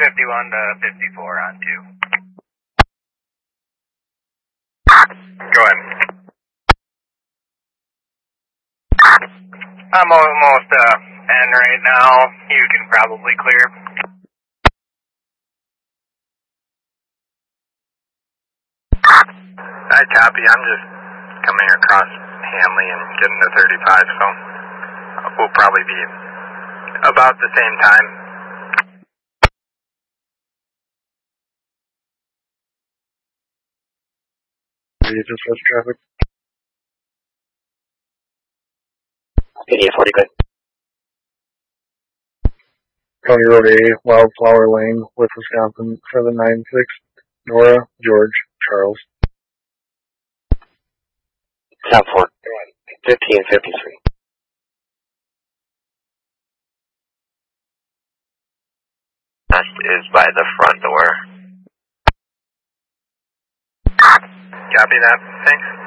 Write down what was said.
51 to 54 on 2. Go ahead. I'm almost in right now. You can probably clear. I copy. I'm just coming across Hanley and getting to 35, so we'll probably be about the same time. Just west traffic. Idiot 40, good. County Road A, Wildflower Lane, with Wisconsin, 796, Nora, George, Charles. South 4, 1553. Nest is by the front door. Copy that. Thanks.